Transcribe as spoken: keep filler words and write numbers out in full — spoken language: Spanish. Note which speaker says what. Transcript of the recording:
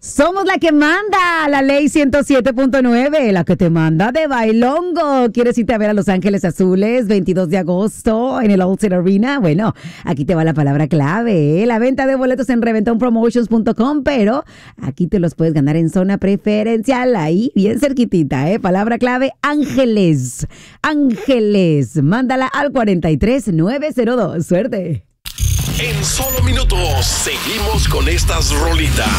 Speaker 1: Somos la que manda, la ley ciento siete punto nueve, la que te manda de bailongo. ¿Quieres irte a ver a Los Ángeles Azules veintidós de agosto en el Olsen Arena? Bueno, aquí te va la palabra clave, ¿eh? La venta de boletos en reventón promotions punto com, pero aquí te los puedes ganar en zona preferencial, ahí bien cerquitita, ¿eh? Palabra clave, Ángeles. Ángeles, mándala al cuarenta y tres nueve cero dos. Suerte.
Speaker 2: En solo minutos seguimos con estas rolitas.